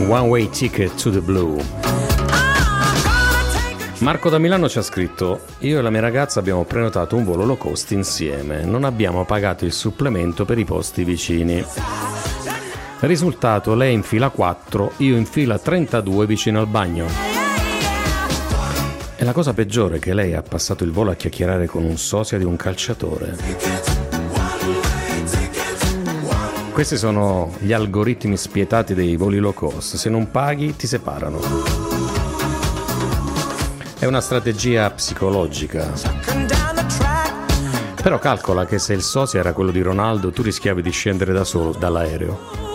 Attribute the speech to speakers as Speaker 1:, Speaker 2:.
Speaker 1: One Way Ticket to the Blue. Marco da Milano ci ha scritto: io e la mia ragazza abbiamo prenotato un volo low cost insieme, non abbiamo pagato il supplemento per i posti vicini. Risultato, lei in fila 4, io in fila 32 vicino al bagno. E la cosa peggiore è che lei ha passato il volo a chiacchierare con un sosia di un calciatore. Questi sono gli algoritmi spietati dei voli low cost: se non paghi ti separano. È una strategia psicologica. Però calcola che se il sosia era quello di Ronaldo, tu rischiavi di scendere da solo dall'aereo.